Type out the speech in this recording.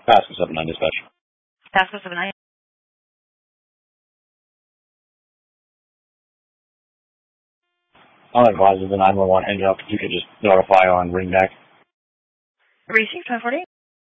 Pasco 79 dispatch. Pasco 79. I'll advise of the 911 hang up. You could just notify on ring back. Received 1040.